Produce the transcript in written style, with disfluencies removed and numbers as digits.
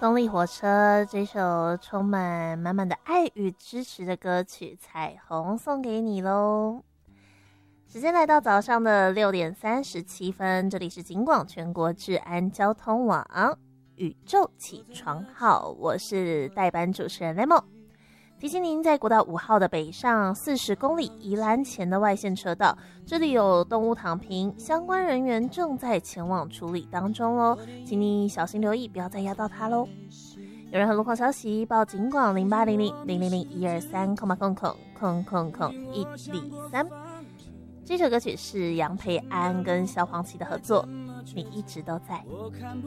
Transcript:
动力火车这首充满满满的爱与支持的歌曲《彩虹》送给你喽。时间来到早上的6:37，这里是警广全国治安交通网宇宙起床号，我是代班主持人 Lemon。提醒您，在国道5号的北上40公里宜兰前的外线车道，这里有动物躺平，相关人员正在前往处理当中哦，请你小心留意，不要再压到它喽。有任何路况消息，报警广0800-000-123，123。这首歌曲是杨培安跟萧煌奇的合作，你一直都在。